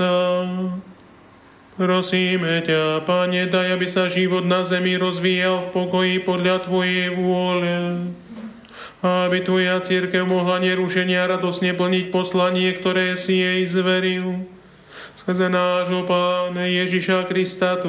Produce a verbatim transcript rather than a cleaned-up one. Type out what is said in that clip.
sa. Prosíme ťa, Pane, daj, aby sa život na zemi rozvíjal v pokoji podľa Tvojej vôle. A aby Tvoja cirkev mohla nerušene a radosne plniť poslanie, ktoré si jej zveril. Skrze nášho Pána Ježiša Krista,